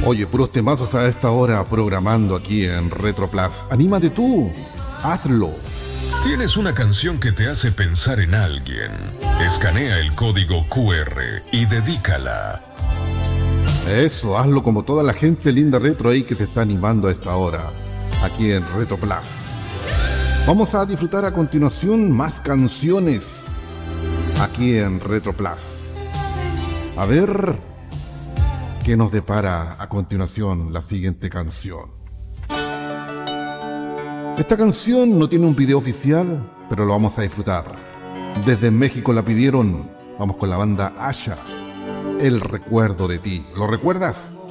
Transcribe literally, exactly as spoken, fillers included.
Oye, puros temazos a esta hora programando aquí en RetroPlus. Anímate tú, hazlo. ¿Tienes una canción que te hace pensar en alguien? Escanea el código Q R y dedícala. Eso, hazlo como toda la gente linda retro ahí que se está animando a esta hora, aquí en RetroPlus. Vamos a disfrutar a continuación más canciones aquí en RetroPlus. A ver qué nos depara a continuación la siguiente canción. Esta canción no tiene un video oficial, pero lo vamos a disfrutar. Desde México la pidieron. Vamos con la banda Asha. El recuerdo de ti. ¿Lo recuerdas?